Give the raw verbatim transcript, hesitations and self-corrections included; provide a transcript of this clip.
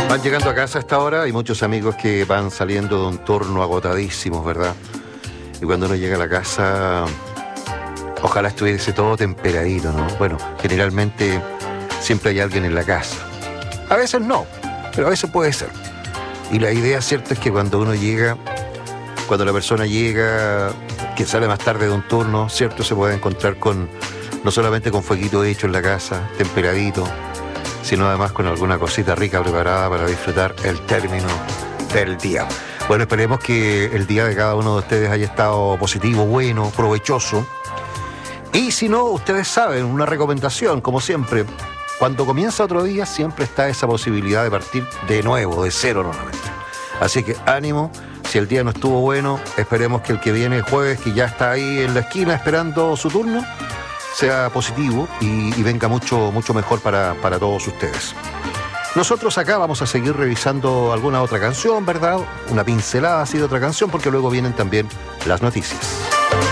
Van llegando a casa a esta hora, hay muchos amigos que van saliendo de un turno agotadísimos, ¿verdad? Y cuando uno llega a la casa, ojalá estuviese todo temperadito, ¿no? Bueno, generalmente siempre hay alguien en la casa. A veces no, pero a veces puede ser. Y la idea, cierto, es que cuando uno llega, cuando la persona llega, que sale más tarde de un turno, cierto, se puede encontrar con, no solamente con fueguito hecho en la casa, temperadito, sino además con alguna cosita rica preparada para disfrutar el término del día. Bueno, esperemos que el día de cada uno de ustedes haya estado positivo, bueno, provechoso. Y si no, ustedes saben, una recomendación, como siempre, cuando comienza otro día siempre está esa posibilidad de partir de nuevo, de cero nuevamente. Así que ánimo, si el día no estuvo bueno, esperemos que el que viene el jueves, que ya está ahí en la esquina esperando su turno, sea positivo y, y venga mucho, mucho mejor para, para todos ustedes. Nosotros acá vamos a seguir revisando alguna otra canción, ¿verdad? Una pincelada así de otra canción, porque luego vienen también las noticias.